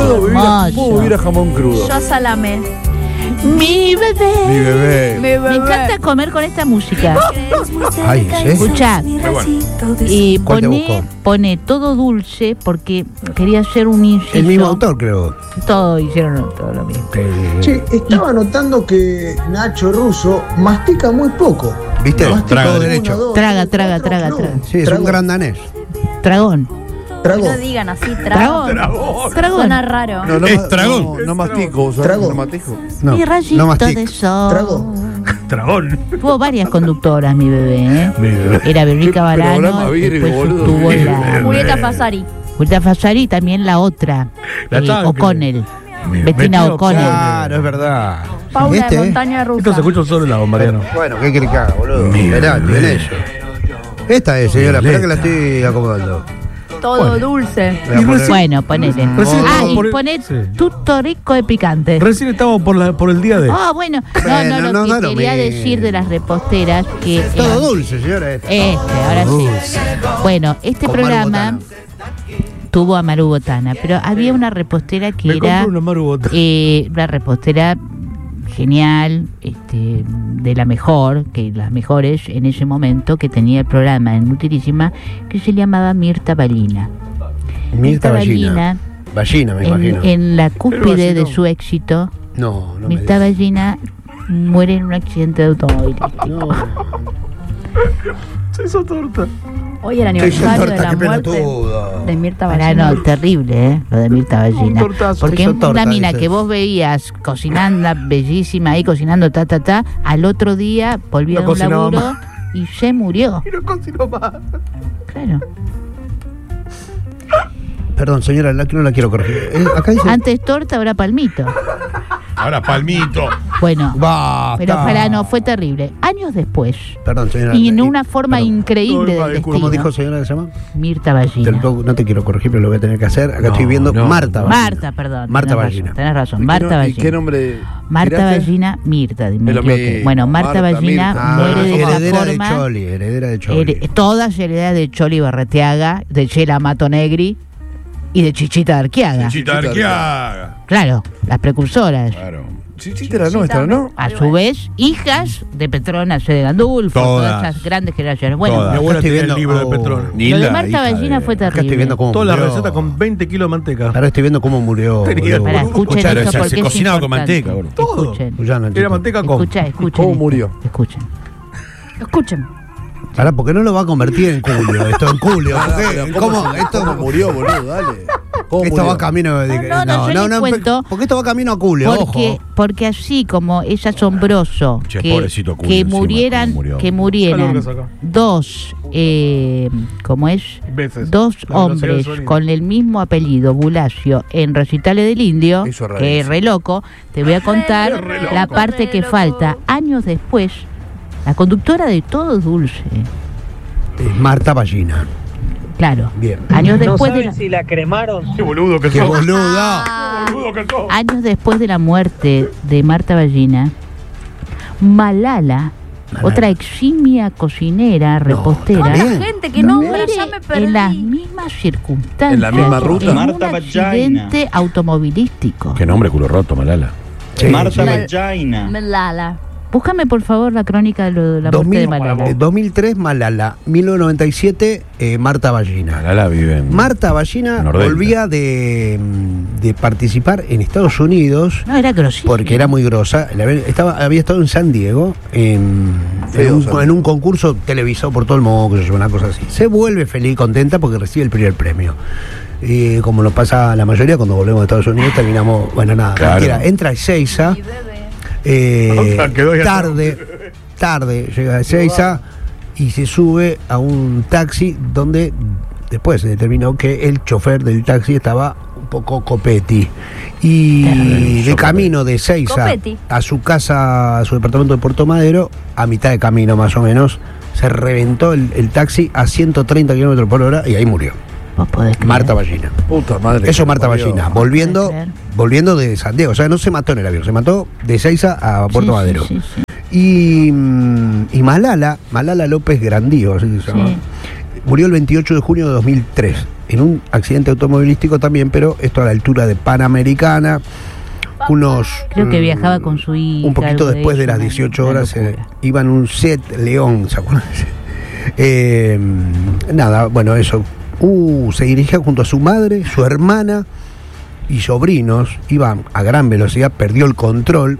Puedo vivir a jamón crudo. Yo salame. Mi bebé. Mi bebé. Me encanta comer con esta música. Ay, ¿sí? Escuchá. Y ¿Cuál te buscó? pone todo dulce porque quería hacer un inciso. El mismo autor, creo. Todo hicieron todo lo mismo. Che, estaba notando que Nacho Russo mastica muy poco. ¿Viste? Mastica Todo uno, derecho. dos, Traga, tres, traga, cuatro, traga, no. traga. Sí, es Trago. un gran danés. Dragón. Trago. No digan así, trago. Dragón. Suena raro. No, Es dragón. No mastico. Trago. No mastico. No, Mi rayito no de mastic. sol. Trago. Dragón. Tuvo varias conductoras, mi bebé, ¿eh? Mi bebé. Era Verónica Qué Barano, programa virgo, después boludo. tuvo Mi la Julieta Fasari. Julieta Fasari y también la otra, La tanque. O'Connell. Mi Bettina Bettina O'Connell. Claro, es verdad. Paula de ¿Eh? Montaña Rusa. Esto se escucha solo la voz, Mariano. Bueno, ¿qué querés que haga, boludo? Mi Mirá, bebé. tiene eso. Esta es, señora, espera que la estoy acomodando. Todo dulce. Voy a poner- Bueno, ponele. Recién Ah, estamos y por- poné sí. tutto rico de picante. Recién estamos por el día de. Ah, bueno. Bueno, Lo no, que no, no, quería me- decir de las reposteras que... Todo dulce, señora. Esta. Ahora sí. Dulce. Bueno, este Con Maru programa Botana. tuvo a Maru Botana, pero había una repostera que Me era compro una Maru Botana. una repostera genial, de la mejor, que las mejores en ese momento, que tenía el programa en Utilísima, que se llamaba Mirta Ballina. Mirta Ballina. Ballina, me imagino. En la cúspide de vacilón. su éxito, No, no me Mirta digas. Ballina muere en un accidente de automóvil. No. Se hizo torta. Hoy el Te hizo aniversario de torta, la qué muerte pelotudo. de Mirta Pará, Ballina. no, terrible, lo de Mirta Ballina. tortazo. Porque Hizo una torta, mina dice. que vos veías cocinando, bellísima ahí, cocinando al otro día volvía No de un cocinaba laburo y se murió. Y no cocinó más. Claro. Perdón, señora, no la quiero corregir. Acá dice. Antes torta, ahora palmito. Ahora palmito. Bueno, Basta. pero ojalá no, fue terrible. Años después, Perdón, señora. y en una forma perdón. increíble No, del disculpa, ¿Cómo destino, dijo señora que se llama? Mirta Ballina. No te quiero corregir, pero lo voy a tener que hacer. Acá No, estoy viendo no. Marta Ballina. Marta, perdón. Marta tenés Ballina. razón, tenés razón, ¿Y Marta qué Ballina. nombre? Marta tiraste? Ballina, Mirta, me Es lo equivoqué. mismo. Bueno, Marta Marta, Ballina Mirta. muere de esa heredera forma. de Choli, heredera de Choli. Todas heredadas de Choli Barreteaga, de Chela Mato Negri y de Chichita de Arqueaga. Chita Arqueaga. Claro, las precursoras. Claro. Chichita era nuestra, ¿no? A su vez, hijas de Petrona C. de Gandulfo, todas esas grandes generaciones. Bueno, Todas. Mi Acá abuela estoy tenía el viendo- libro de Petrona. lo de Marta Ballina fue Acá estoy terrible. viendo cómo Toda la murió. receta con 20 kilos de manteca. Ahora estoy viendo cómo murió. Tenía- boludo. Pará, escuchen Claro, esto o sea, porque se es cocinaba con importante. manteca, boludo. Todo. Escuchen, Escuchá, Nachito. Era manteca con. escuchen. ¿Cómo murió? Escuchen. Escuchen. Pará, ¿por qué no lo va a convertir en Julio? Esto en Julio. ¿Por qué? ¿Cómo Esto murió, boludo? Dale. ¿Cómo esto murió? va camino de... No, yo les cuento. Porque esto va camino a Julio, Porque así como es asombroso Che, que, pobrecito Julio, que encima, murieran, cómo murió. que Algo murieran que saca. dos, ¿cómo es? Veces. Dos La velocidad hombres del sonido. con el mismo apellido, Bulacio, en Recitales del Indio, Eso es que es re loco. Te voy a contar Re loco. la parte que falta. Años después, la conductora de Todo Dulce, Es Marta Ballina. claro, Bien. años ¿No después de saben la, si la cremaron? Qué boludo que ¡Qué sos. boluda! Qué boludo que sos. años después de la muerte de Marta Ballina, Malala, otra eximia cocinera, repostera, también. Gente que nombra, muere ya me perdí. en las mismas circunstancias, ¿En la misma ruta? en Marta un Vagina. accidente automovilístico. Qué nombre culo roto, Malala. Sí, Marta sí. Vagina. Lala. Búscame por favor la crónica de, la muerte de Malala. 2003, Malala. 1997, Marta Ballina. Malala vive en. Marta Ballina Nordelta. volvía de participar en Estados Unidos No, era grosísimo. porque era muy grosa. Había estado en San Diego en un concurso televisado por todo el mundo, que se llama una cosa así. Se vuelve feliz y contenta porque recibe el primer premio. Y como nos pasa a la mayoría, cuando volvemos de Estados Unidos terminamos, bueno, nada, Claro. mentira, entra a Ezeiza, Quedó ahí tarde llega a Ezeiza y se sube a un taxi donde después se determinó que el chofer del taxi estaba un poco copeti. Y de camino de Ezeiza Copeti. a su casa, a su departamento de Puerto Madero, a mitad de camino más o menos, se reventó el taxi a 130 kilómetros por hora y ahí murió. Vos podés creer. Marta Ballina. Puta madre. Eso que Marta parió. Ballina, ¿Puedes volviendo de San Diego. O sea, no se mató en el avión, se mató de Ezeiza a Puerto Sí, Madero. sí, sí. Y Malala López Grandío, así se llama, Sí. murió el 28 de junio de 2003. en un accidente automovilístico también, pero esto a la altura de Panamericana. Creo que viajaba con su hija. Un poquito después de las 18 horas iba en un Seat León, ¿se acuerdan? Nada, bueno, eso. Se dirigía junto a su madre, su hermana y sobrinos. Iba a gran velocidad, perdió el control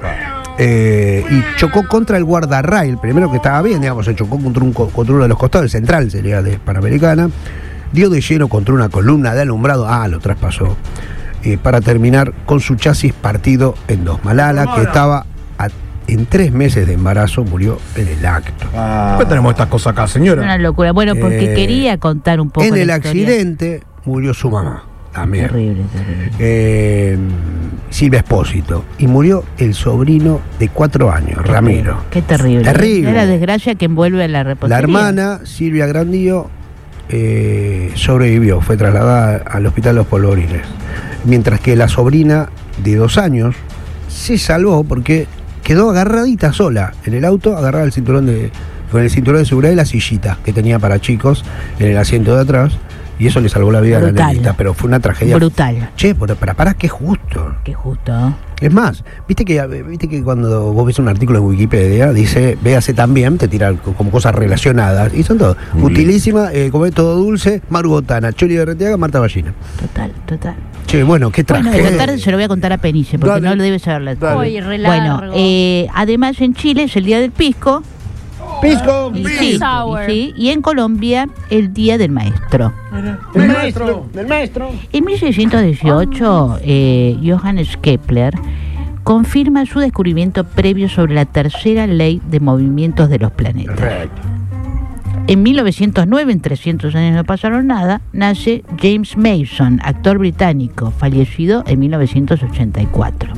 y chocó contra el guardarrail. Primero que estaba bien, digamos, se chocó contra uno de los costados, el central sería de Panamericana. Dio de lleno contra una columna de alumbrado. Lo traspasó. Para terminar con su chasis partido en dos. Malala, que estaba en 3 meses de embarazo, murió en el acto. ¿Por qué tenemos estas cosas acá, señora? Una locura. Bueno, porque quería contar un poco en la el historia. Accidente murió su mamá también. Terrible. Silvia Espósito. Y murió el sobrino de 4 años, Ramiro. Qué terrible. Terrible. Es la desgracia que envuelve a la repostería. La hermana, Silvia Grandío, sobrevivió, fue trasladada al hospital Los Polvorines. Mientras que la sobrina de 2 años se salvó porque quedó agarradita sola en el auto, agarrada con el cinturón de seguridad y la sillita que tenía para chicos en el asiento de atrás, y eso le salvó la vida a la nenita, pero fue una tragedia brutal. Che, para qué justo. Qué justo. Es más, viste que cuando vos ves un artículo en Wikipedia dice, véase también, te tira como cosas relacionadas, y son todo. Utilísima, come todo dulce, Maru Botana, Choli de Retiaga, Marta Ballina. Total. Che, bueno, qué tragedia. Bueno, esta tarde se lo voy a contar a Peniche, porque no lo debe saber la Uy, re Bueno, largo. además en Chile es el Día del Pisco. Pisco. Sí, y en Colombia el Día del Maestro. Del maestro. En 1618, Johannes Kepler confirma su descubrimiento previo sobre la tercera ley de movimientos de los planetas. Correcto. En 1909, en 300 años no pasaron nada, nace James Mason, actor británico, fallecido en 1984.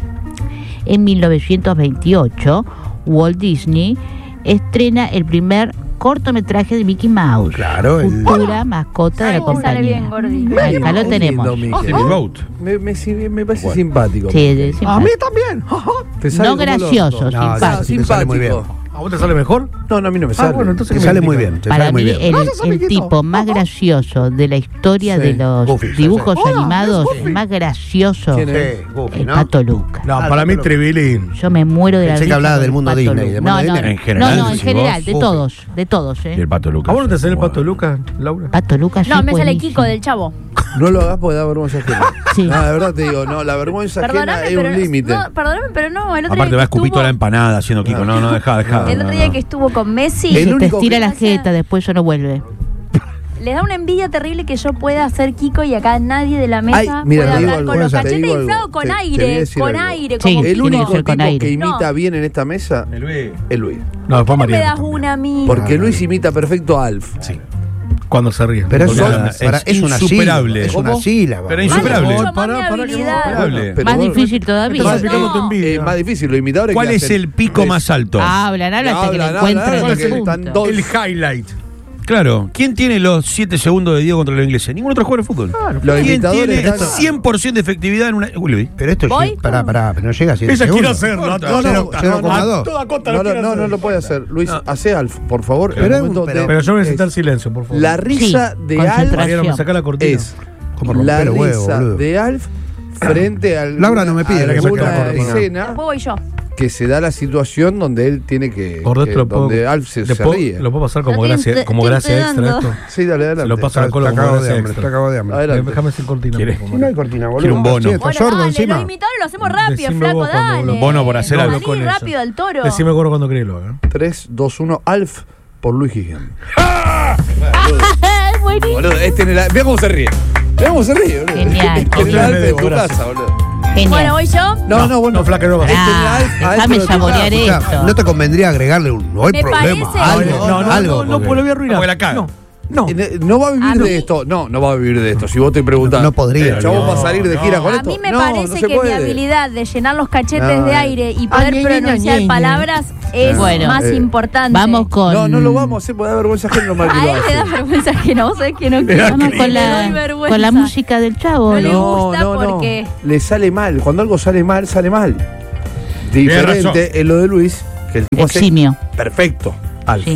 En 1928, Walt Disney estrena el primer cortometraje de Mickey Mouse, Claro, futura mascota de la Ay, sale compañía. bien, Gordi. Acá lo tenemos. Me parece simpático. Sí, simpático. A mí también. Te sale No como el gracioso, orto. simpático. sí, te sale muy bien. ¿A vos te sale mejor? No, a mí no me sale. bueno, entonces Te sale muy bien, te Para sale muy mí, bien. el tipo más gracioso de la historia Sí. de los Goofy, dibujos sí. animados, Hola, el más gracioso, ¿Quién es? Sí, Goofy, el ¿no? Pato Luca. No, para mí Tribilín. Yo me muero de la Pensé que risa hablaba con del el mundo Pato Disney, Luca. del mundo Disney. En general, no, en si general, vos- de todos, Y el Pato Lucas. ¿A vos no te sale el Pato Lucas, Laura? Pato Luca sí, No, me sale buenísimo. Kiko del Chavo. No lo hagas porque da vergüenza ajena. Sí. No, de verdad te digo, no, la vergüenza ajena Perdóname, es pero un límite. no, perdóname, pero no, el otro Aparte día va a que escupir toda la estuvo, empanada haciendo Kiko. No, dejá. el otro día que estuvo con Messi, Se El te único estira que- la jeta, después eso no vuelve. le da una envidia terrible que yo pueda hacer Kiko y acá nadie de la mesa Ay, mira, pueda te digo hablar algo, con los te cachetes digo algo, inflados con te voy a aire, decir con algo. aire, Sí, como tiene El Kiko. que único ser con tipo aire. que imita No. bien en esta mesa es Luis. No, después ¿Por qué me Mariano. das una a mí? Porque Luis imita perfecto a Alf. Sí. Cuando se ríe. Pero Porque es una insuperable. sílaba. Es una sílaba. Pero Vale, insuperable. mucho más Pará, mi que habilidad. insuperable. Pero Más vos- difícil todavía. Estás explicando tu No. envidia. Es más difícil, los imitadores ¿Cuál que es hacen- el pico más alto? Hablan hasta que le Hablan, encuentren hablan, el que punto. están dos. El highlight. Claro. ¿Quién tiene los 7 segundos de Diego contra los ingleses? Ningún otro jugador de fútbol. Los ¿Quién imitadores tiene están- 100% de efectividad en una... Luis. Pero esto ¿Voy? pará, pero no llega a 7 Ella quiere segundos. hacerlo. No, no, 0,2. toda costa No, lo quiere no hacer. lo puede hacer. Luis, hace Alf, por favor. Pero el es un- momento pero- de- Pero yo voy a es- necesitar silencio, por favor. La risa Sí, de concentración. Alf Mariano, me saca la cortina. es Como romper la el huevo, risa boludo. de Alf frente a Laura no me pide que saque la alguna cortina. escena Después voy yo. que se da la situación donde él tiene que, Por esto lo puedo, donde Alf se después ríe. lo puedo pasar como No te gracia, estoy- como te gracia estoy extra dando. esto. Sí, dale, adelante. Se lo pasa a la Está cola como cagado de gracia hambre, está extra. cagado de hambre. Adelante. Déjame sin cortina. ¿Quiere? por favor. Si no hay cortina, boludo. Quiero un bono. Sí, está Bueno, sordo dale, encima. los imitadores lo hacemos rápido, Decime flaco, vos cuando dale. lo- Bono por hacer algo Salí con eso. rápido al toro. Decime coro cuando querés lo hagan. 3, 2, 1, Alf por Luis Guillén. Buenísimo. Boludo, Vea cómo se ríe. Vea cómo se ríe, boludo. Genial. Tenés el Alf en tu Gracias. casa, boludo. Bueno, Genial. voy yo. No, bueno. No, flaca, no va a ser. Ah, déjame pero tú saborear estás- esto. ¿No te convendría agregarle un... No hay Me problema. parece- Algo, algo. No, pues lo voy a arruinar. Porque la caga. No. No va a vivir A mí- de esto. No va a vivir de esto. Si vos te preguntás. No podría, ¿El chabón no, va a salir de gira con A esto? mí me No, parece no se que mi puede. habilidad de llenar los cachetes No, de aire y poder pronunciar palabras es Bueno, más importante. Vamos con. No lo vamos a hacer porque da vergüenza ajena lo mal que A lo él le da hace. vergüenza que no, vos sabés que no quiero. Vamos Le con doy la, vergüenza. con la música del chavo. No le ¿no? gusta porque- Le sale mal. Cuando algo sale mal, sale mal. razón. Diferente es lo de Luis, que el tipo hace Eximio. perfecto. Alf. Sí.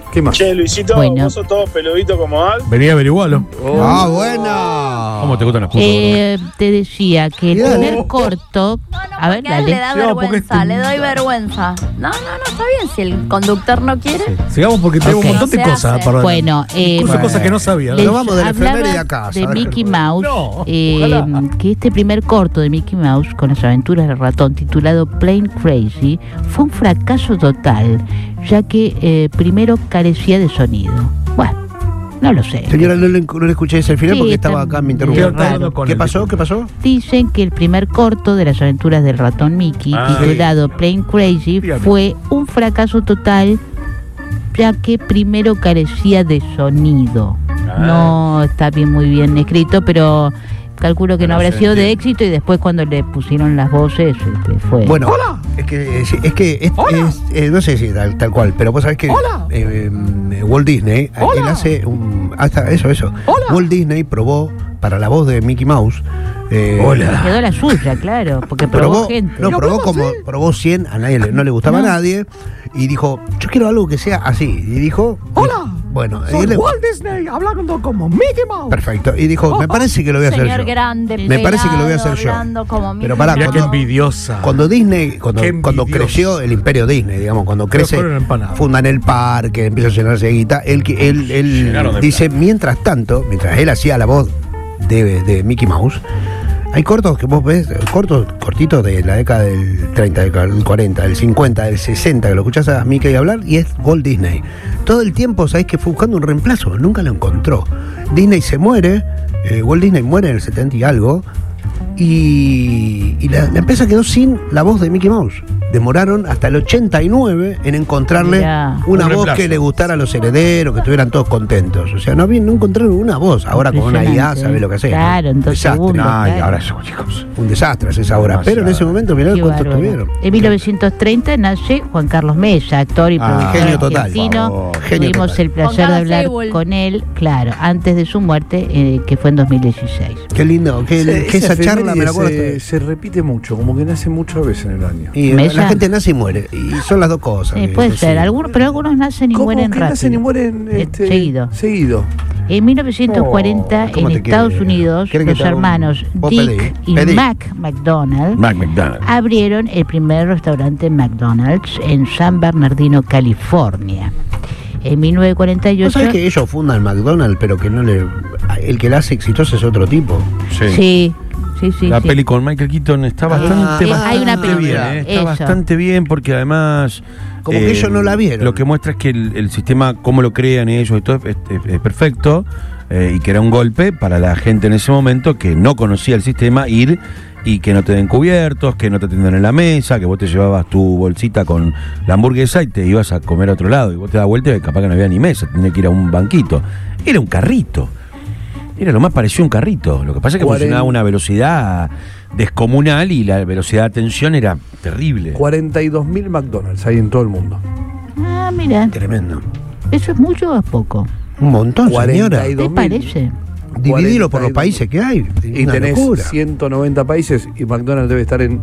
¿Qué más? Che, Luisito, Bueno. vos sos todo peludito como Al. Vení a averiguarlo. Ah, buena. ¿Cómo te gustan las putas? Te decía que el Mirá. primer corto. A ver, Porque a él dale. le da Sí, porque vergüenza, este- le doy vergüenza. No, está bien. Si el conductor no quiere, Sigamos porque tengo Ok. un montón de No se cosas hace. para hablar. Bueno, Incluso cosas que no sabía. les Nos vamos del hablaba efeméride a casa. de Mickey Mouse, No, que este primer corto de Mickey Mouse con las aventuras del ratón titulado Plain Crazy fue un fracaso total, ya que primero carecía de sonido. Bueno, no lo sé. Señora, no le escuché ese final Sí, porque está estaba acá, me medio interrumpió. raro. ¿Qué pasó? ¿Qué pasó? Dicen que el primer corto de las aventuras del ratón Mickey, titulado Plain Crazy, Dígame. fue un fracaso total, ya que primero carecía de sonido. No está muy bien escrito, pero calculo que no habrá sido de éxito, y después cuando le pusieron las voces fue... Bueno, es que no sé si tal cual, pero vos sabés que Walt Disney, él hace eso. Walt Disney probó para la voz de Mickey Mouse. Quedó la suya, claro, porque probó gente. Probó 100, a nadie no le gustaba a nadie, y dijo, yo quiero algo que sea así. Y dijo, bueno, Walt Disney hablando como Mickey Mouse. perfecto. Y dijo, me parece que lo voy a hacer señor yo. grande, Me parece que lo voy a pelado, hacer yo. hablando como Pero Mickey pará, Mirá Mouse. qué envidiosa. Cuando Disney, cuando envidioso. creció el imperio Disney, digamos, cuando crece, fueron empanadas. fundan el parque, empieza a llenarse de guita, él Llenaron de dice, mientras él hacía la voz de Mickey Mouse, hay cortos que vos ves, cortitos de la década del 30, del 40, del 50, del 60, que lo escuchás a Mickey hablar, y es Walt Disney. Todo el tiempo sabés que fue buscando un reemplazo, nunca lo encontró. Disney se muere, Walt Disney muere en el 70 y algo, y la empresa quedó sin la voz de Mickey Mouse. Demoraron hasta el 89 en encontrarle Mirá. una Un voz reemplazo. que le gustara a los herederos, que estuvieran todos contentos. O sea, no encontraron una voz. Ahora con una IA Impresionante, sabe lo que hace. Claro, en 2 segundos. Ay, claro. ahora eso, chicos. Un desastre es ahora. Demasiado. Pero en ese momento, mirá Qué cuántos bárbaro. tuvieron. En 1930 nace Juan Carlos Mesa, actor y productor genio total, argentino. por favor. Genio Tuvimos total. el placer Con de cada hablar table. con él, claro, antes de su muerte, que fue en 2016. Qué lindo. Que esa charla me la acuerdo. se repite mucho, como que nace muchas veces en el año. Y Mesa. la gente nace y muere. Y son las dos cosas. Sí, puede ser, pero algunos nacen y ¿Cómo mueren que rápido. nacen y mueren Seguido. En 1940, Oh, ¿cómo en te Estados querés? Unidos, ¿Querés que los te haga un- hermanos vos Dick y pedí? Mac McDonald Mac McDonald. abrieron el primer restaurante McDonald's en San Bernardino, California. En ¿Vos 1948... sabés que ellos fundan McDonald's, pero que no le. El que la hace exitosa es otro tipo? Sí. La peli con Michael Keaton está bastante, hay una bastante bien. película, Está eso. bastante bien porque además... Como que ellos no la vieron. Lo que muestra es que el sistema, cómo lo crean ellos y todo, es perfecto, y que era un golpe para la gente en ese momento que no conocía el sistema, ir y que no te den cubiertos, que no te atiendan en la mesa, que vos te llevabas tu bolsita con la hamburguesa y te ibas a comer a otro lado, y vos te das vuelta y capaz que no había ni mesa, tenías que ir a un banquito. Era un carrito. Era lo más parecido a un carrito. Lo que pasa es que 40. funcionaba a una velocidad descomunal y la velocidad de atención era terrible. 42.000 McDonald's hay en todo el mundo. Ah, mira, Tremendo. ¿eso es mucho o es poco? Un montón, señora. 42.000. ¿Te parece? Dividilo por los 42.000. países que hay. Y Una tenés locura. 190 países y McDonald's debe estar en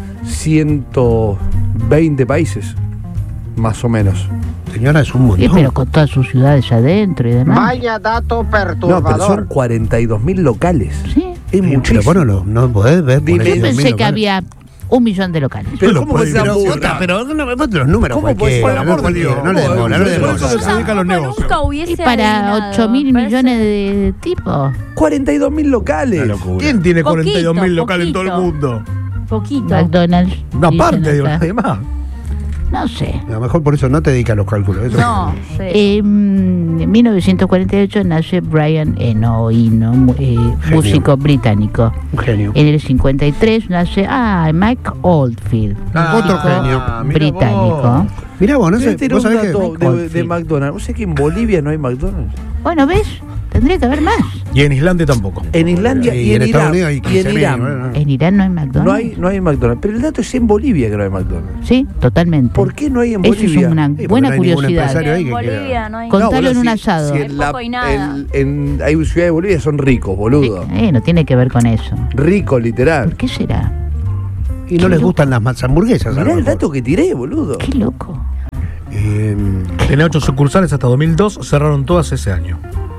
120 países, más o menos. Señora, es un Sí, montón. pero con todas sus ciudades adentro y demás. Vaya dato No, pero perturbador. son 42.000 locales. Sí. Es Pero muchísimo. bueno, no podés ver. por Dime, ahí Yo los pensé mil que locales. había 1 millón de locales. Pero Lo ¿cómo puede puede ser ver. burra? Pero no vos los números ¿Cómo puede cualquiera, ser? no Por amor de cualquiera, Dios. no le demos bola, no le demos Por eso bola. se dedica a los negocios. Nunca hubiese Y para adivinado. 8.000 Parece millones de tipos. 42.000 locales. Una locura. ¿Quién tiene Poquito, 42.000 locales en todo el poquito. mundo? Poquito. McDonald's. Una dicen parte, digo, acá. nadie más. No sé. A lo mejor por eso no te dedicas a los cálculos. Eso No, sí. En 1948 nace Brian Eno, músico británico. un genio. En el 53 nace Mike Oldfield, Otro músico genio. británico. Mirá vos, no Debe sé, tener vos un sabés que... dato de McDonald's. ¿Vos sabés que en Bolivia no hay McDonald's? Bueno, ¿ves? Tendría que haber más. Y en Islandia tampoco. En Islandia Y y en en Estados Irán. Unidos hay Y en 15.000, Irán. bueno. En Irán no hay McDonald's. No hay McDonald's. Pero el dato es en Bolivia que no hay McDonald's. Sí, totalmente. ¿Por qué no hay en Eso Bolivia? es una porque buena no hay ningún curiosidad. empresario ahí En que Bolivia quiera. no hay. Contalo boludo, en un asado. Si Hay poco y nada. hay ciudades de Bolivia que son ricos, boludo. No tiene que ver con eso. Rico, literal. ¿Por qué será? Y no les gustan las hamburguesas. a lo Mirá el mejor. dato que tiré, boludo. Qué loco. Tenía 8 sucursales hasta 2002, cerraron todas ese año.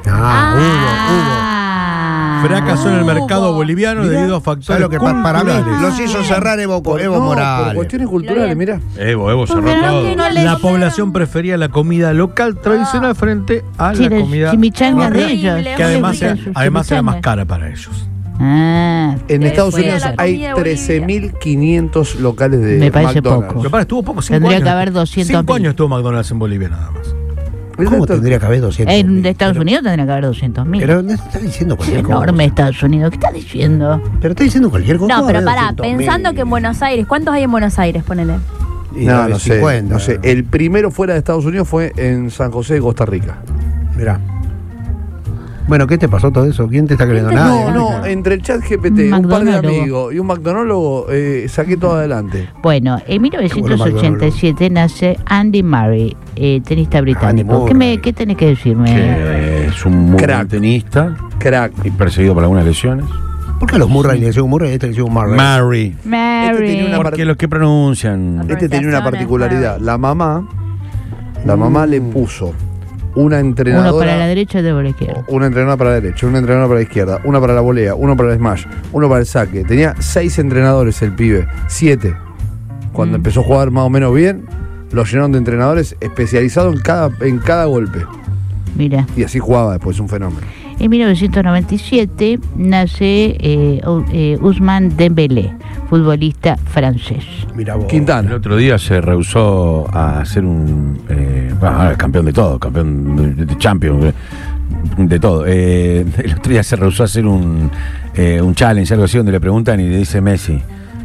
Fracasó en el mercado boliviano debido a factores lo que para mí los hizo cerrar Evo Morales. Por cuestiones culturales, mirá. Evo cerró todo. La población prefería la comida local tradicional frente a la comida chimichangas de ellos. que además era más cara para ellos. En Estados Unidos hay 13.500 locales de Me parece McDonald's. poco. Pero para, estuvo poco. Tendría que haber 200.000. 5 años estuvo McDonald's en Bolivia nada más. ¿Cómo tendría que haber 200? En Estados Unidos tendría que haber 200.000. Pero no está diciendo cualquier cosa. Enorme Estados Unidos. ¿Qué está diciendo? Pero está diciendo cualquier cosa. No, pero pará, pensando que en Buenos Aires, ¿cuántos hay en Buenos Aires? Ponele. No sé. El primero fuera de Estados Unidos fue en San José de Costa Rica. Mirá. Bueno, ¿qué te pasó todo eso? ¿Quién te está queriendo nada? No, entre el chat GPT, un par de amigos y un McDonólogo, saqué todo adelante. Bueno, en 1987 nace Andy Murray, tenista británico. ¿Qué tenés que decirme? Que es un muy buen tenista. Crack. Y perseguido por algunas lesiones. ¿Por qué a los Murray le decían Murray y este le decían Murray? Murray. Porque los que pronuncian. Este tenía una particularidad. La mamá le puso una entrenadora. Uno para la derecha y otro para la izquierda. Una entrenadora para la derecha, una entrenadora para la izquierda, una para la volea, uno para el smash, uno para el saque. Tenía 6 entrenadores el pibe, 7. Cuando empezó a jugar más o menos bien, lo llenaron de entrenadores especializados en cada golpe. Mira. Y así jugaba después, un fenómeno. En 1997 nace Ousmane Dembélé, futbolista francés. Mira vos. Quintana. El otro día se rehusó a ser un campeón de todo, campeón de Champions, de todo. El otro día se rehusó a hacer un challenge, algo así, donde le preguntan y le dice Messi.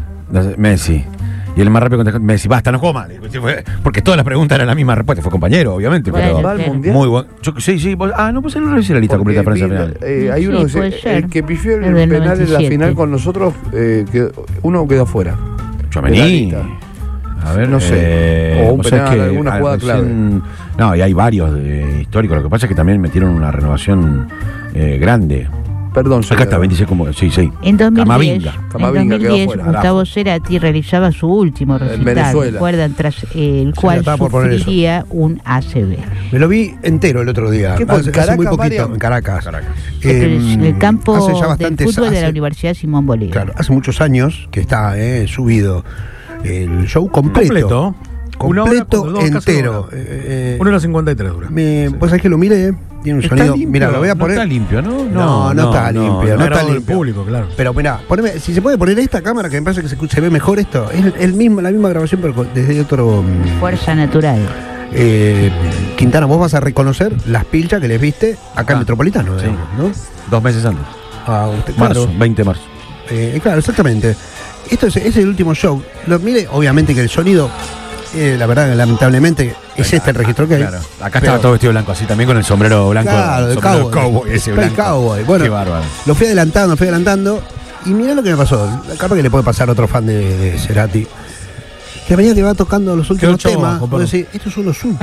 Y el más rápido contestó Messi, basta, no juego mal. Porque todas las preguntas eran la misma respuesta. Fue compañero, obviamente, Bueno, pero claro. muy bueno. Sí, vos, no, pues no revisé la lista completa de Francia final. Hay uno Sí, puede ser. el que pifió el Es del penal en la 97. final con nosotros, uno quedó afuera. Tchouaméni. A ver, No sé. O un penal, alguna jugada clave. No, y hay varios históricos. Lo que pasa es que también metieron una renovación grande. Perdón, Acá está, 26 como. Sí. En 2010, Camavinga quedó fuera, Gustavo Cerati realizaba su último recital, Venezuela. ¿recuerdan? Tras el cual estaba por poner sufriría un ACV. Me lo vi entero el otro día. ¿Qué fue, en Hace Caracas, muy poquito, Mario? en Caracas. En el campo hace ya de bastantes- fútbol de la hace- Universidad Simón Bolívar. Claro, hace muchos años que está subido el show completo. Una hora, Completo, cuando dos, casi entero. 1 hora 53 dura. Pues sabés que lo miré, tiene un Está sonido. limpio, Mira, lo voy a poner. No está limpio, ¿no? No está limpio, no está Grabado del limpio. público, claro. Pero mirá, si se puede poner esta cámara que me parece que se ve mejor esto, es la misma grabación pero desde otro. Fuerza natural. Quintana, vos vas a reconocer las pilchas que les viste acá en Metropolitano, sí. digamos, ¿no? 2 meses antes. Claro. 20 de marzo. Claro, exactamente. Esto es el último show. Mire, obviamente que el sonido, la verdad, lamentablemente, es el registro que hay. Claro. Acá estaba todo vestido blanco, así también con el sombrero blanco. Claro, el de sombrero cowboy. ese Fue el blanco. cowboy. Bueno, qué bárbaro. lo fui adelantando. Y mirá lo que me pasó. Capaz que le puede pasar a otro fan de Cerati. Que a medida que va tocando los últimos chavo temas, abajo, vos decís, estos son los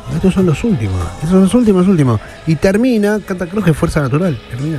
últimos. Y termina, canta, creo que Fuerza Natural. Termina.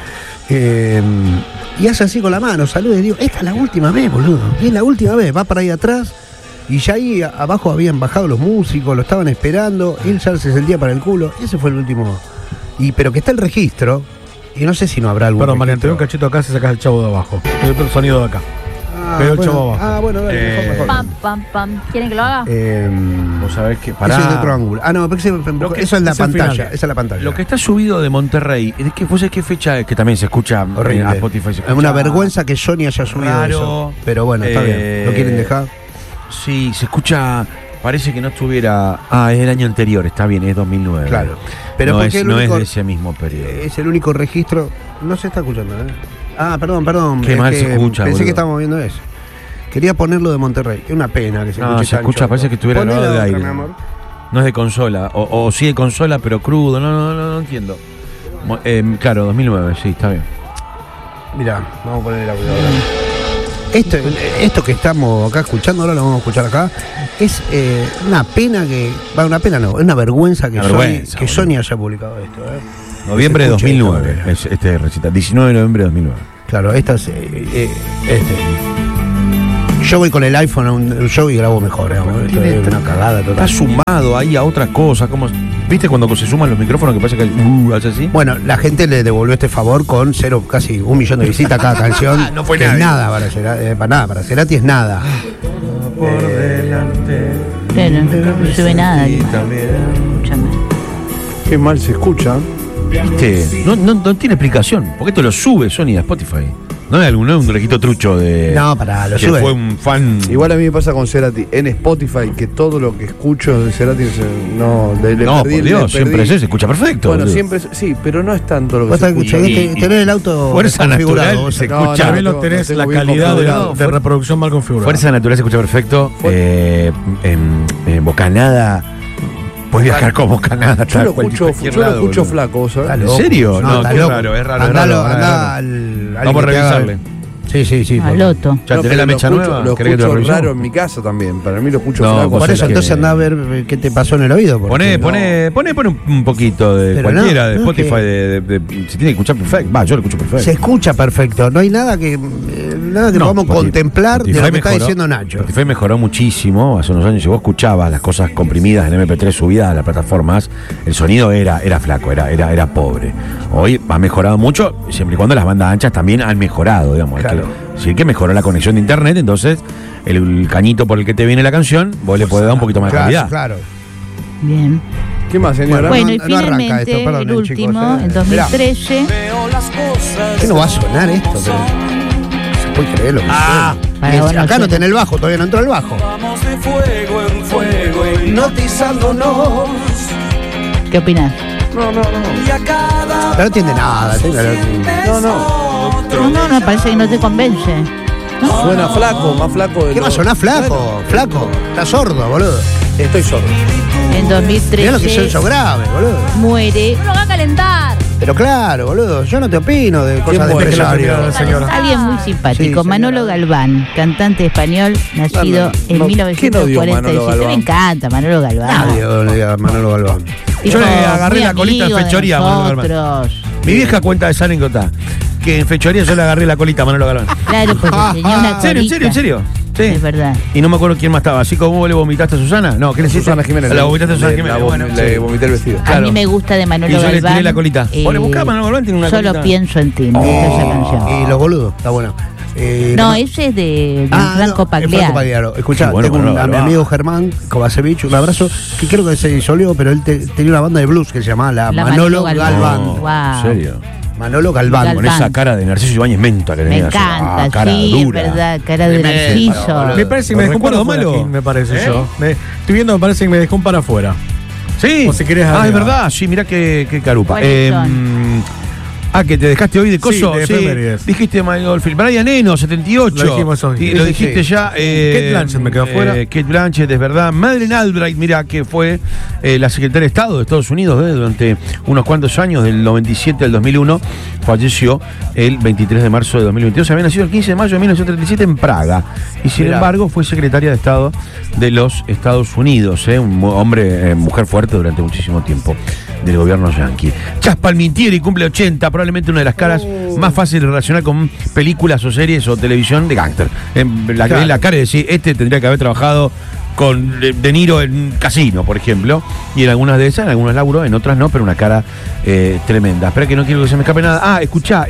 Y hace así con la mano, saluda y digo, esta es la última vez, boludo. Es la última vez. Va para ahí atrás. Y ya ahí abajo habían bajado los músicos, lo estaban esperando. Él ya se sentía para el culo. Ese fue el último. Pero que está el registro. Y no sé si no habrá algún. Perdón, Marian, te doy registro. un cachito acá si sacas el chavo de abajo. Te doy el sonido de acá. Pero el chavo abajo. Bueno, dale, mejor. Pam, pam, pam. ¿Quieren que lo haga? Vos sabés que. Eso es de otro ángulo. No, pero eso es la es el pantalla. final. Esa es la pantalla. Lo que está subido de Monterrey, ¿es que vos sabés qué fecha es? Que también se escucha Horrible. a Spotify. Se Es escucha una vergüenza que Sony haya subido raro. eso. Pero bueno, está bien. ¿Lo quieren dejar? Sí, se escucha. Parece que no estuviera. Es el año anterior, está bien, es 2009. Claro. Pero no, porque es, el no único- es de ese mismo periodo. Es el único registro. No se está escuchando, ¿eh? Perdón. Qué Es mal que se escucha, Pensé boludo. que estábamos viendo eso. Quería ponerlo de Monterrey. Es una pena que se No, escuche se tan escucha, choto. parece que estuviera Ponela grabado de otra, aire. mi amor. No es de consola. O sí de consola, pero crudo. No entiendo. Claro, 2009, sí, está bien. Mirá, vamos a poner el audio ahora. Esto que estamos acá escuchando, ahora lo vamos a escuchar acá, es una pena que. Una pena no, es una vergüenza que, Una vergüenza, Sony boludo. haya publicado esto. Noviembre de Se escucha 2009 esto, es este recital. 19 de noviembre de 2009. Claro, esta es. Yo voy con el iPhone a un show y grabo mejor, esto es una cagada total. Está sumado ahí a otras cosas, como ¿viste cuando se suman los micrófonos que pasa que hace así? Bueno, la gente le devolvió este favor con casi 1 millón de visitas a cada canción. No fue que es nadie. nada para Cerati es nada. Por delante. Claro, no se ve nada. Escúchame. Qué mal se escucha. ¿Viste? No tiene explicación. Porque esto lo sube Sony a Spotify. No es un registro trucho de. No, lo que sube. fue un fan. Igual a mí me pasa con Cerati en Spotify que todo lo que escucho de Cerati No, por Dios, siempre se escucha perfecto. Bueno, boludo. siempre sí, pero no es tanto lo que Vos se escucha. tenés el auto Fuerza configurado. natural se escucha. También lo tenés tengo la bien calidad configurado. de reproducción mal configurada. Fuerza natural se escucha perfecto. Bocanada. Puedes viajar con Bocanada. Yo lo escucho flaco, ¿sabes? ¿En serio? No, está qué loco. raro, es raro. Andá Vamos a revisarle. Sí. Al Loto. ¿Ya tenés pero la mecha lo escucho, nueva? Lo ¿Querés que te lo escucho revisemos? raro en mi casa también. Para mí lo escucho No, flaco. vos Por eso, que- entonces andá a ver qué te pasó en el oído. porque- Pone un poquito de Pero cualquiera, no, de no, Spotify, que- de se tiene que escuchar perfecto. Va, yo lo escucho perfecto. Se escucha perfecto, no hay nada que No, podamos Spotify- contemplar de lo Spotify que está mejoró. diciendo Nacho. Spotify mejoró muchísimo. Hace unos años, si vos escuchabas las cosas comprimidas en MP3 subidas a las plataformas, el sonido era flaco, era pobre. Hoy ha mejorado mucho, siempre y cuando las bandas anchas también han mejorado, digamos. Claro. Si es que mejoró la conexión de internet, entonces el cañito por el que te viene la canción, vos le podés dar un poquito más de calidad. Claro. Bien. ¿Qué más, señora? Bueno, y no arranca finalmente, esto, perdonen, el último, chicos, en 2013, ¿Qué no va a sonar esto? Pero se puede creer lo que suena. para Y vos no acá no suena. tenés el bajo, todavía no entró el bajo. Hipnotizándonos. ¿qué opinás? Pero no entiende nada. No, parece que no te convence. Suena flaco, más flaco de ¿Qué va a sonar flaco? Flaco. Está sordo, boludo. Estoy sordo. En Mirá lo que es 2013 eso grave, boludo. muere No lo va a calentar. Pero claro, boludo, yo no te opino de cosas de muere? empresario. Señora. alguien muy simpático, Sí, señora. Manolo Galván, cantante español, nacido en ¿quién odió Manolo 1947. Galván? Me encanta Manolo Galván. Nadie odia a Manolo Galván. Tipo, Yo le agarré muy la colita en amigo de fechoría a Manolo Galván. nosotros. Mi vieja cuenta esa anécdota. Que en fechoría yo le agarré la colita a Manolo Galván. Claro, porque tenía una ¿En serio? colita. ¿En serio? Sí. Es verdad. Y no me acuerdo quién más estaba. Así como vos le vomitaste a Susana. No, ¿qué le hiciste? Susana Jiménez. La vomitaste a Susana Jiménez. Bueno, Le sí. vomité el vestido. A Claro. mí me gusta de Manolo Y yo le Galván. tiré la colita. Bueno, buscá, Manolo Galván tiene una Solo colita. pienso en ti, me gusta esa canción. Y los boludos, está bueno. No, ese es de Franco no, Pagliaro. Franco Pagliaro. Escuchá, Sí, bueno, tengo Manolo a mi Galván. amigo Germán Kovacevic, un abrazo, que creo que se disolió, pero él tenía una banda de blues que se llamaba la Manolo Galván. No, Wow. ¿en serio? Manolo Galván. Galván. Con esa cara de Narciso Ibáñez Mento que Me tenía. encanta, cara sí, dura. es verdad, cara de Tremendo, Narciso. boludo. Me parece que ¿Lo me dejó un para recuerdo afuera, malo? aquí, me parece yo. Estoy viendo, me parece que me dejó un para afuera. Sí. O si querés es agregar. verdad. Sí, mirá qué carupa. ¿Cuáles Que te dejaste hoy de coso. de efemérides. Dijiste Michael Field. Brian Eno, 78. Lo dijimos hoy. Y Sí, lo sí, dijiste sí. ya. Kate Blanchett me quedó afuera. Kate Blanchett, es verdad. Madeleine Albright, mira, que fue la secretaria de Estado de Estados Unidos durante unos cuantos años, del 97 al 2001. Falleció el 23 de marzo de 2022. Había nacido el 15 de mayo de 1937 en Praga. Y sin embargo, fue secretaria de Estado de los Estados Unidos. Un hombre, mujer fuerte durante muchísimo tiempo del gobierno yanqui. Chas Palminteri cumple 80, probablemente una de las caras más fáciles de relacionar con películas o series o televisión de gángster. La cara de decir, este tendría que haber trabajado con De Niro en Casino, por ejemplo, y en algunas de esas, en algunos laburos, en otras no, pero una cara tremenda. Espera que no quiero que se me escape nada. Escuchá,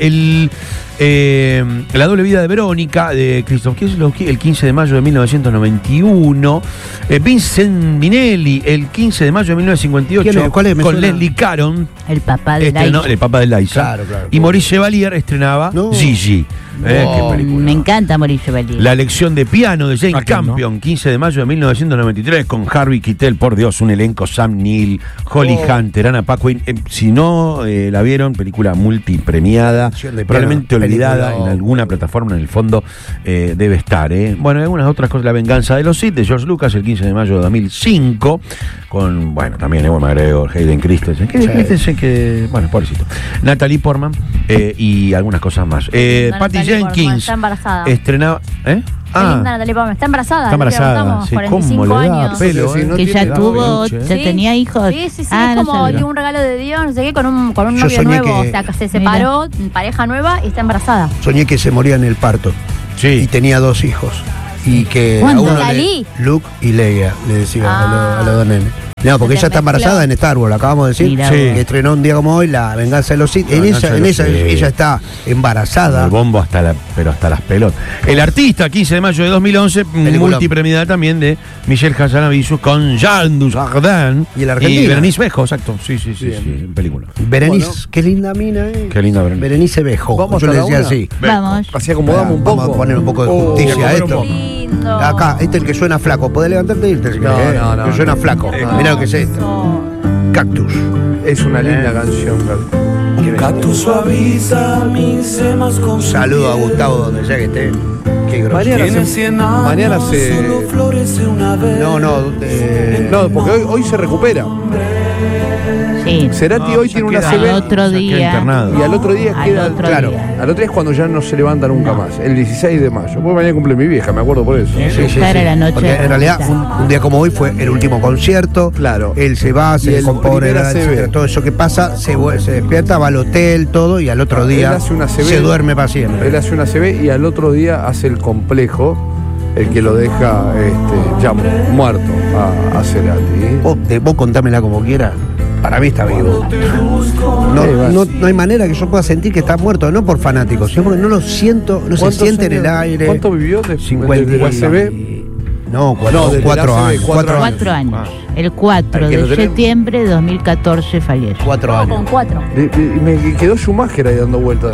La doble vida de Verónica, de Krzysztof Kieslowski, el 15 de mayo de 1991. Vincent Minnelli, el 15 de mayo de 1958, ¿Quién es? ¿Cuál es? Me con suena. Leslie Caron, El papá de estrenó, Laisha. el papá de Laisha. Claro, claro. Y Maurice Chevalier estrenaba No. Gigi. Qué película. Me encanta Mauricio Chevalier. La lección de piano de Jane ¿A quién, Campion, 15 de mayo de 1993, con Harvey Keitel, por Dios, un elenco, Sam Neill, Holly Hunter, Anna Paquin. Si no la vieron, película multipremiada, Lección de probablemente piano, olvidada película. en alguna plataforma, en el fondo debe estar. Bueno, algunas otras cosas, La venganza de los Sith, de George Lucas, el 15 de mayo de 2005, con, bueno, también Ewan McGregor, Hayden Christensen, bueno, pobrecito, Natalie Portman y algunas cosas más. No, Patty Natalie Portman, Jenkins está embarazada. estrenaba... Qué linda Natalie Portman, está embarazada. Está embarazada, Estamos, sí, 45 ¿cómo le da años. pelo? Sí, no que ya tiene tuvo, edad, ya Sí. tenía hijos. Sí, sí, Ah, es no como sabía. un regalo de Dios, no sé qué, con un Yo novio soñé nuevo. que- O sea, que se separó, pareja nueva y está embarazada. Soñé que se moría en el parto y Sí. tenía 2 hijos. Y que a ¿Cuándo? uno Salí. Luke y Leia, le decía a los dos nenes. No, porque Se ella está mezcló. embarazada en Star Wars, lo acabamos de decir. Mirá Sí. vos. Que estrenó un día como hoy La Venganza de los Sith. En esa ella está embarazada. El bombo pero hasta las pelotas. El artista, 15 de mayo de 2011, Película. multipremiada también de Michel Hazanavicius con Jean Dujardin Y el argentino. y Berenice Bejo, exacto. Sí, película. Berenice, Bueno. qué linda mina, Qué linda Berenice. Berenice Bejo. Vamos Yo a le la decía una. así. Vamos. Así acomodamos un poco. Vamos a poner un poco de Oh, justicia a comer un esto. poco. Lindo. Acá, este es el que suena flaco. ¿Podés levantarte y irte? Si No, querés, no, no, que suena no. flaco. Mirá lo que es esto. Cactus. Es una linda canción, Carlos. Cactus suaviza mis semas con Un saludo a Gustavo donde sea que esté. Qué grosso. Mañana se. solo florece una vez. No, No, porque hoy se recupera. Sí. Cerati hoy tiene una queda- Al CB otro ya queda día. internado. y al otro día Al queda. otro Claro, día. al otro día es cuando ya no se levanta nunca más. El 16 de mayo. Porque mañana cumple mi vieja, me acuerdo por eso. Esta era la noche Porque de en realidad Rosita. un día como hoy fue el último concierto. Claro. Él se va, Y se el compone, primera CB. etcétera, todo eso que pasa, se despierta, va al hotel, todo, y al otro Él día hace una CB. se duerme para siempre. Él hace una CB y al otro día hace el complejo, el que lo deja ya muerto a Cerati. Vos contámela como quieras. Para mí está vivo. No hay manera que yo pueda sentir que está muerto, no por fanáticos, sino porque no lo siento, no se ¿Cuántos siente en años? el aire. ¿Cuánto vivió de 50 de ACB? No, desde 4 la ACB, años. 4 años. El 4 ¿Al que de lo tenemos? septiembre de 2014 falleció. 4 Todo años. con 4. Me quedó Schumacher ahí dando vueltas.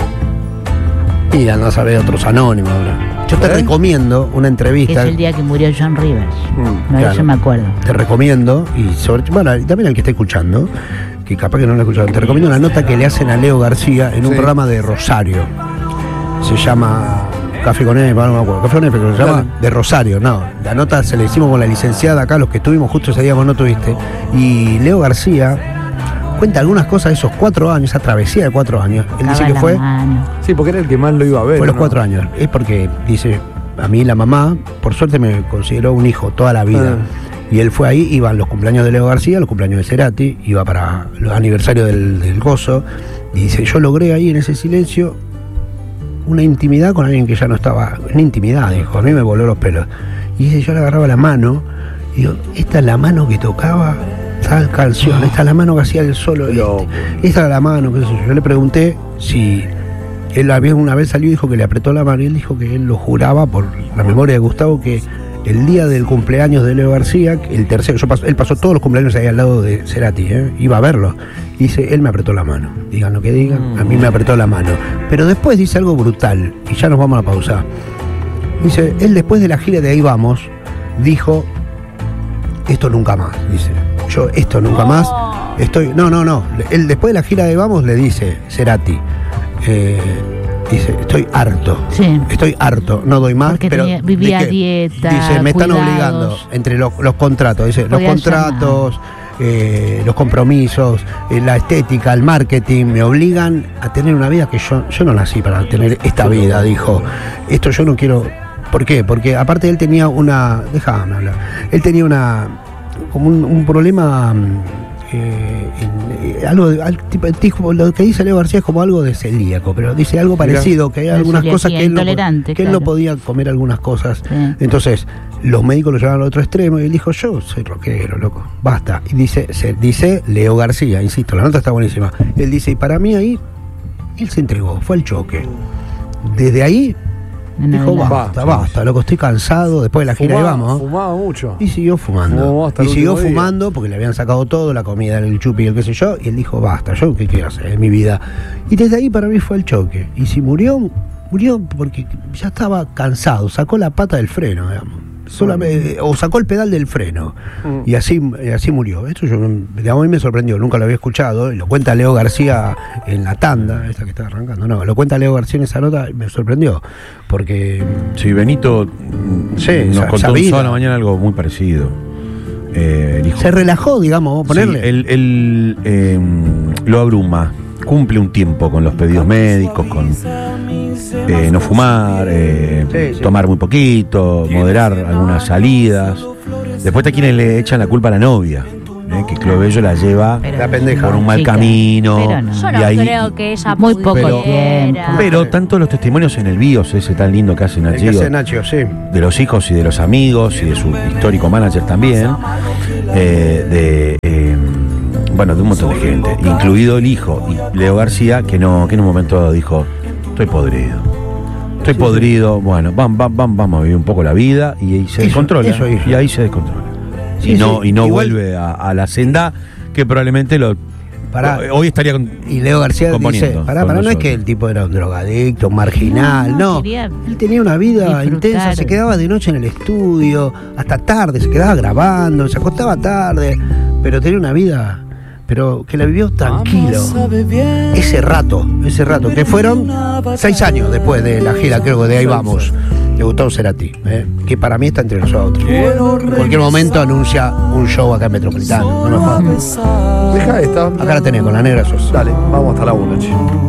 Y andás a ver otros anónimos ahora. Yo te recomiendo una Que entrevista. es el día que murió John Rivers. No, claro. eso me acuerdo. Te recomiendo, y y también al que esté escuchando, que capaz que no lo ha escuchado, te recomiendo una nota que le hacen a Leo García en un Sí. programa de Rosario. Se llama Café con F, no me acuerdo, Café con F, pero se llama Claro. de Rosario, no. La nota se la hicimos con la licenciada acá, los que estuvimos justo ese día vos no tuviste. Y Leo García cuenta algunas cosas de esos 4 años, esa travesía de 4 años. Él dice Daba que la fue... mano. Sí, porque era el que más lo iba a ver. Fue los ¿no? 4 años. Es porque, dice, a mí la mamá, por suerte me consideró un hijo toda la vida. Y él fue ahí, iban los cumpleaños de Leo García, los cumpleaños de Cerati, iba para los aniversarios del gozo. Y dice, yo logré ahí en ese silencio una intimidad con alguien que ya no estaba. Una intimidad, dijo, a mí me voló los pelos. Y dice, yo le agarraba la mano, y digo, esta es la mano que tocaba tal canción, esta es la mano que hacía el solo. Esta era la mano, qué sé yo. Yo le pregunté si él una vez salió y dijo que le apretó la mano, y él dijo que él lo juraba por la memoria de Gustavo que el día del cumpleaños de Leo García, el tercero, él pasó todos los cumpleaños ahí al lado de Cerati, iba a verlo. Y dice, él me apretó la mano. Digan lo que digan, a mí me apretó la mano. Pero después dice algo brutal, y ya nos vamos a la pausa. Dice, él después de la gira de Ahí Vamos, dijo, esto nunca más, dice. Yo, esto nunca más, estoy... No. Él después de la gira de Ahí Vamos le dice, Cerati, dice, estoy harto. Sí. Estoy harto, no doy más. Porque pero vivía ¿de qué? dieta, Dice, me están cuidados. obligando entre los contratos. Dice, los Podía contratos, los compromisos, la estética, el marketing, me obligan a tener una vida que yo no nací para tener esta vida, dijo. Esto yo no quiero. ¿Por qué? Porque aparte él tenía una. Déjame hablar. Él tenía como un problema. Algo tipo, lo que dice Leo García es como algo de celíaco, pero dice algo parecido, que hay algunas cosas que él no podía comer algunas cosas. Sí. Entonces los médicos lo llevaron al otro extremo y él dijo, yo soy rockero, loco, basta. Y dice Leo García, insisto, la nota está buenísima. Él dice, y para mí ahí él se entregó, fue el choque. Desde ahí dijo, basta, loco, estoy cansado. Después de la gira, ahí vamos. Fumaba mucho. Y siguió fumando. Hasta Y el siguió último día. fumando porque le habían sacado todo, la comida, el chupi, el qué sé yo. Y él dijo, basta, ¿yo qué quiero hacer en mi vida? Y desde ahí para mí fue el choque. Y si murió porque ya estaba cansado, sacó la pata del freno, digamos. Solamente, o sacó el pedal del freno. Y así murió. Esto a mí me sorprendió, nunca lo había escuchado. Y lo cuenta Leo García en la tanda, esta que está arrancando. No, lo cuenta Leo García en esa nota y me sorprendió. Porque. Sí, Benito nos contó un sábado a la mañana algo muy parecido. Se relajó, digamos, vamos a ponerle. Sí, él lo abruma. Cumple un tiempo con los pedidos médicos, con no fumar, tomar muy poquito, moderar algunas salidas. Después está quienes le echan la culpa a la novia. que Chloe Bello la lleva La pendeja. por un mal Chica, camino. pero no. Yo no y ahí- creo que ella Muy poco pudiera. tiempo. Pero tanto los testimonios en el BIOS, ese tan lindo que hace El que Nacho, hace Nacho, sí. de los hijos y de los amigos y de su histórico manager también, bueno, de un montón de gente, incluido el hijo y Leo García, que en un momento dado dijo, estoy podrido, bueno, vamos a vivir un poco la vida, y ahí se Eso, descontrola, eso hizo. y ahí se descontrola. Sí, y no sí. Igual, Vuelve a la senda que probablemente hoy estaría con... Y Leo García dice, componiendo pará, con no es nosotros. que el tipo era un drogadicto, marginal, no. quería Él tenía una vida disfrutar. intensa, se quedaba de noche en el estudio, hasta tarde, se quedaba grabando, se acostaba tarde, pero tenía una vida, pero que la vivió tranquilo. Ese rato, que fueron 6 años después de la gira, creo que de Ahí Vamos, de Gustavo Cerati, que para mí está entre nosotros. En cualquier momento anuncia un show acá en Metropolitano, no me jodas. Deja esta. Acá la tenés con la negra Sosa. Dale, vamos hasta la 1, che.